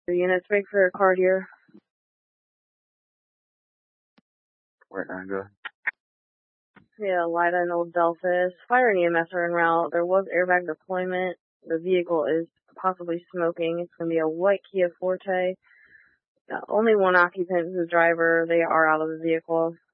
The units break for a card here. Where can I go? Yeah, Lida and Old Delphus. Fire and EMS are en route. There was airbag deployment. The vehicle is possibly smoking. It's going to be a white Kia Forte. Only one occupant is the driver. They are out of the vehicle.